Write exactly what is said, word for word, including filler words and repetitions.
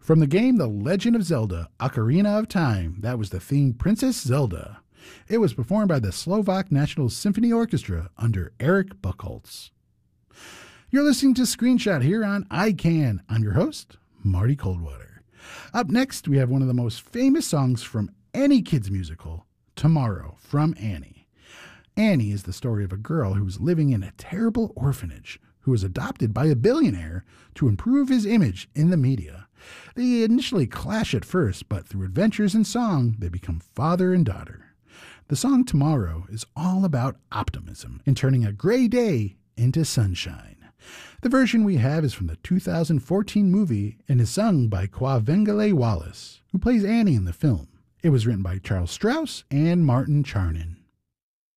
From the game The Legend of Zelda, Ocarina of Time, that was the theme Princess Zelda. It was performed by the Slovak National Symphony Orchestra under Eric Buchholz. You're listening to Screenshot here on I CAN. I'm your host, Marty Coldwater. Up next, we have one of the most famous songs from any kids' musical, Tomorrow, from Annie. Annie is the story of a girl who was living in a terrible orphanage who was adopted by a billionaire to improve his image in the media. They initially clash at first, but through adventures and song, they become father and daughter. The song Tomorrow is all about optimism and turning a gray day into sunshine. The version we have is from the two thousand fourteen movie and is sung by Quvenzhané Wallis, who plays Annie in the film. It was written by Charles Strauss and Martin Charnin.